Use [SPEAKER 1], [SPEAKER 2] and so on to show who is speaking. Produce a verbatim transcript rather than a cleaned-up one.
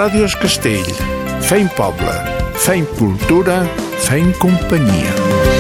[SPEAKER 1] Ràdio Es Castell. Fem poble, fem cultura, fem companyia.